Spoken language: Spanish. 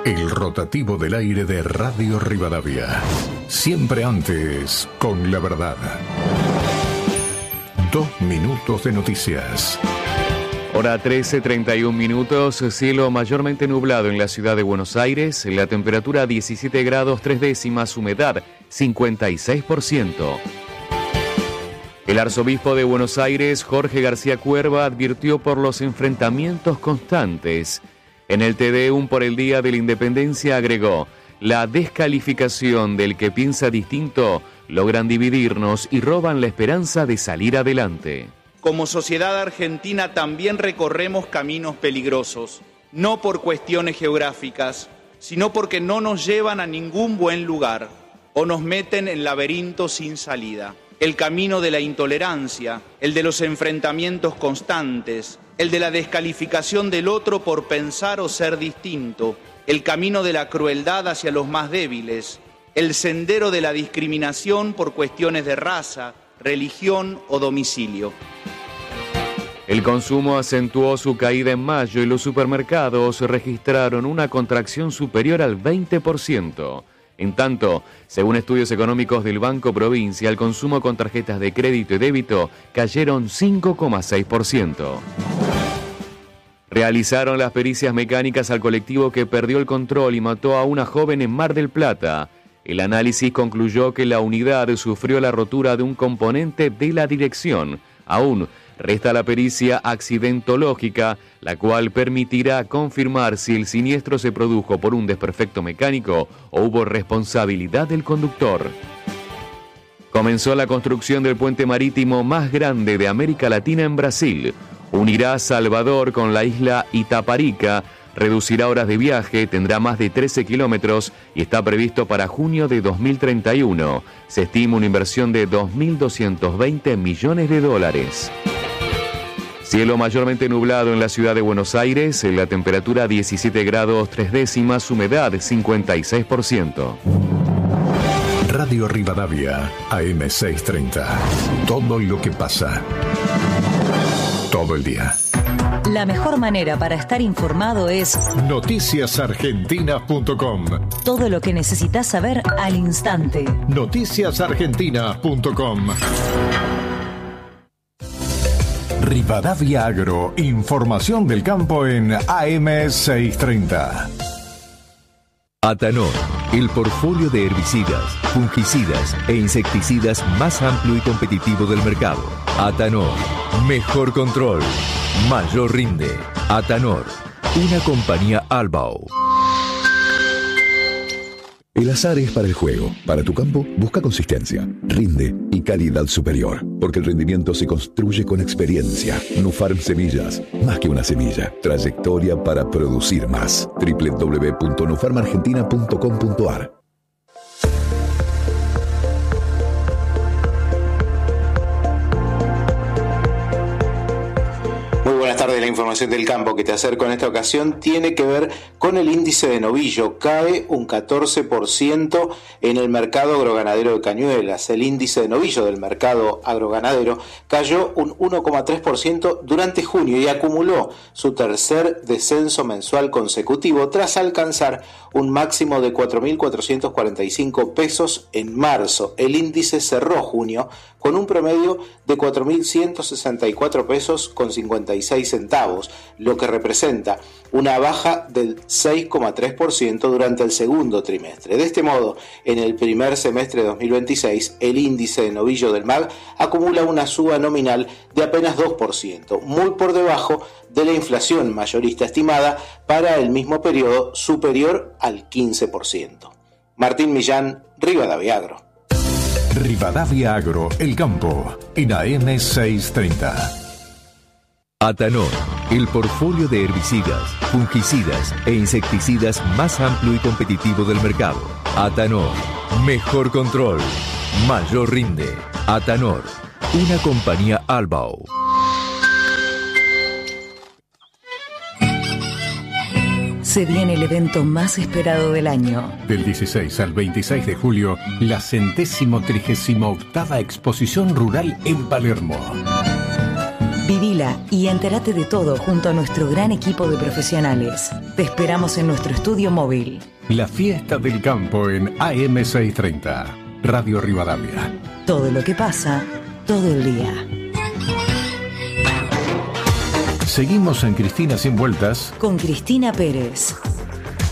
El rotativo del aire de Radio Rivadavia. Siempre antes, con la verdad. 2 minutos de noticias. Hora 13:31, cielo mayormente nublado en la ciudad de Buenos Aires, la temperatura 17 grados 3 décimas, humedad 56%. El arzobispo de Buenos Aires, Jorge García Cuerva, advirtió por los enfrentamientos constantes. En el Te Deum por el Día de la Independencia agregó: la descalificación del que piensa distinto logran dividirnos y roban la esperanza de salir adelante. Como sociedad argentina también recorremos caminos peligrosos, no por cuestiones geográficas, sino porque no nos llevan a ningún buen lugar o nos meten en laberintos sin salida. El camino de la intolerancia, el de los enfrentamientos constantes, el de la descalificación del otro por pensar o ser distinto, el camino de la crueldad hacia los más débiles, el sendero de la discriminación por cuestiones de raza, religión o domicilio. El consumo acentuó su caída en mayo y los supermercados registraron una contracción superior al 20%. En tanto, según estudios económicos del Banco Provincia, el consumo con tarjetas de crédito y débito cayeron 5,6%. Realizaron las pericias mecánicas al colectivo que perdió el control y mató a una joven en Mar del Plata. El análisis concluyó que la unidad sufrió la rotura de un componente de la dirección. Aún resta la pericia accidentológica, la cual permitirá confirmar si el siniestro se produjo por un desperfecto mecánico o hubo responsabilidad del conductor. Comenzó la construcción del puente marítimo más grande de América Latina en Brasil. Unirá Salvador con la isla Itaparica, reducirá horas de viaje, tendrá más de 13 kilómetros y está previsto para junio de 2031. Se estima una inversión de $2.220 millones. Cielo mayormente nublado en la ciudad de Buenos Aires, la temperatura 17 grados 3 décimas, humedad 56%. Radio Rivadavia, AM 630. Todo lo que pasa. Todo el día. La mejor manera para estar informado es noticiasargentinas.com. Todo lo que necesitas saber al instante. Noticiasargentinas.com. Rivadavia Agro, información del campo en AM 630. Atanor, el portfolio de herbicidas, fungicidas e insecticidas más amplio y competitivo del mercado. Atanor, mejor control, mayor rinde. Atanor, una compañía Albao. El azar es para el juego. Para tu campo, busca consistencia, rinde y calidad superior. Porque el rendimiento se construye con experiencia. Nufarm Semillas, más que una semilla. Trayectoria para producir más. www.nufarmargentina.com.ar. Buenas tardes. La información del campo que te acerco en esta ocasión tiene que ver con el índice de novillo. Cae un 14% en el mercado agroganadero de Cañuelas. El índice de novillo del mercado agroganadero cayó un 1,3% durante junio y acumuló su tercer descenso mensual consecutivo tras alcanzar un máximo de 4.445 pesos en marzo. El índice cerró junio con un promedio de 4.164 pesos con 56 centavos, lo que representa una baja del 6,3% durante el segundo trimestre. De este modo, en el primer semestre de 2026, el índice de novillo del MAG acumula una suba nominal de apenas 2%, muy por debajo de la inflación mayorista estimada para el mismo periodo, superior al 15%. Martín Millán, Rivadavia Agro. Rivadavia Agro, el campo, en AM 630. Atanor, el portfolio de herbicidas, fungicidas e insecticidas más amplio y competitivo del mercado. Atanor, mejor control, mayor rinde. Atanor, una compañía Albao. Se viene el evento más esperado del año. Del 16 al 26 de julio, la 138ª Exposición Rural en Palermo. Vivila y entérate de todo junto a nuestro gran equipo de profesionales. Te esperamos en nuestro estudio móvil. La fiesta del campo en AM630, Radio Rivadavia. Todo lo que pasa, todo el día. Seguimos en Cristina Sin Vueltas Con Cristina Pérez.